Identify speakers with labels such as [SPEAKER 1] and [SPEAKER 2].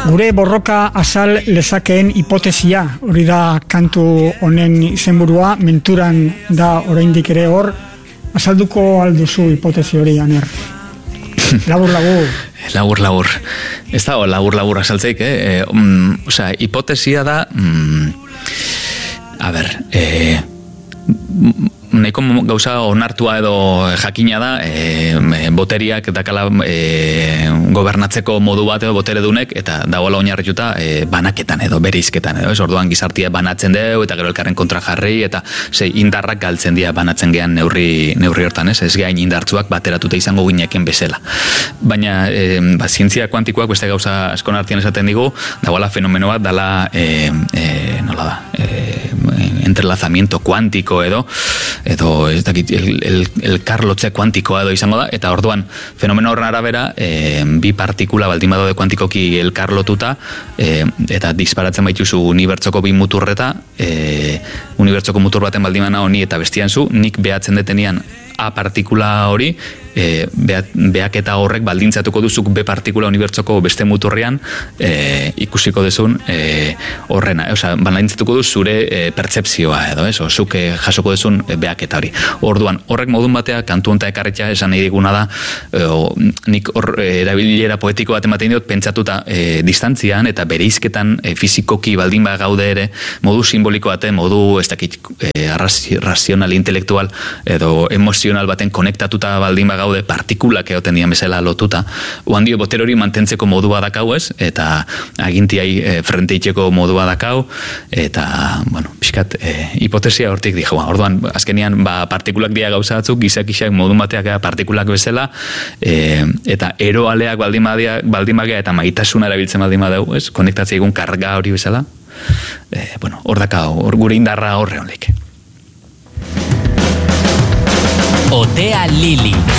[SPEAKER 1] Gure borroka azal lezakeen hipotesia, hori da kantu honen izenburua, menturan da oraindik ere hor, azalduko alduzu hipotesi hori, Aner? Labur.
[SPEAKER 2] Labur. Ez da, labur azaltzeik, Osea, hipotesia da, nahiko gauza onartua edo jakina da, boteriak dakala gobernatzeko modu bat edo botere dunek, eta dagoela oinarrituta banaketan edo bereizketan edo, orduan gizartia banatzen dugu, eta gero elkarren kontra jarri, eta indarrak galtzen dira banatzen gean neurri hortan, ez gain indartzuak bateratuta izango gineken bezala. Baina, zientzia kuantikoak beste gauza askon artean esaten digu, dagoela fenomeno bat, dala, nola da, entrelazamiento kuantiko edo ez dakit, elkarlotze kuantikoa edo izango da, eta orduan fenomeno horren arabera, bi partikula baldin badaude kuantikoki elkarlotuta, eta disparatzen baituzu unibertsoko bi muturreta, unibertsoko mutur baten baldin bana honi eta bestian zu, nik behatzen detenian A partikula hori, behaketa horrek baldintzatuko duzuk B partikula unibertsoko beste muturrean ikusiko duzun horrena. Osea, baldintzatuko duz zure pertzepzioa edo, zuk jasoko duzun behaketa hori. Orduan, horrek modun batea kantu honta ekarritza esan nahi diguna da, nik erabilera poetiko bat ematen diot, pentsatuta distantzian eta bereizketan fizikoki baldin ba gaude ere, modu simboliko baten, modu ez dakit razional, intelektual edo emozional baten konektatuta baldin ba gaude, partikulak egoten dian bezala lotuta, oan dio botere hori mantentzeko modua dakau ez, eta agintiai frente itxeko modua dakau, eta, bueno, pixkat, hipotesia hortik dijo, orduan, azkenian, partikulak dia gauza batzuk, gizak modun bateak partikulak bezala, eta eroaleak baldin bagea, eta maitasuna erabiltzen baldin badeu, ez, konektatzea egun karga hori bezala, bueno, hor dakau, hor gure indarra horre honlik.
[SPEAKER 3] Otea Lili.